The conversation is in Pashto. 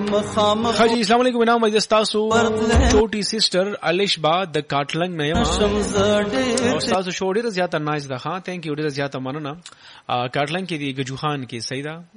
خاجي السلام علیکم نام مې تاسو چوټي سسټر الیش با د کاټلنګ نه یم او تاسو شو ډیره زیاته نایس ده ها ثانک یو ډیره زیاته مننه کاټلنګ کې دی گجو خان کې سیدا